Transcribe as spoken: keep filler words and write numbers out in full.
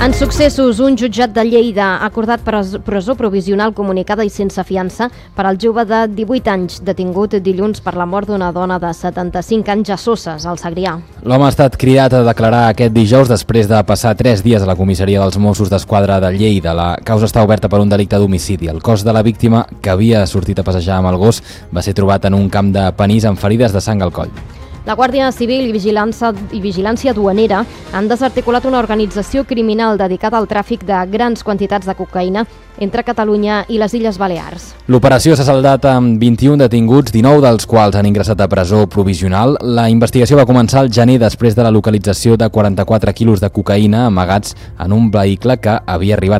En successos, un jutjat de Lleida ha acordat presó provisional comunicada i sense fiança per al jove de divuit anys, detingut dilluns per la mort d'una dona de setanta-cinc anys a Soses, al Segrià. L'home ha estat cridat a declarar aquest dijous després de passar tres dies a la comissaria dels Mossos d'Esquadra de Lleida. La causa està oberta per un delicte d'homicidi. El cos de la víctima, que havia sortit a passejar amb el gos, va ser trobat en un camp de panís amb ferides de sang al coll. La Guàrdia Civil i Vigilància, i Vigilància Duanera han desarticulat una organització criminal dedicada al tràfic de grans quantitats de cocaïna entre Catalunya i les Illes Balears. L'operació s'ha saldat amb vint-i-un detinguts, dinou dels quals han ingressat a presó provisional. La investigació va començar al gener després de la localització de quaranta-quatre quilos de cocaïna amagats en un vehicle que havia arribat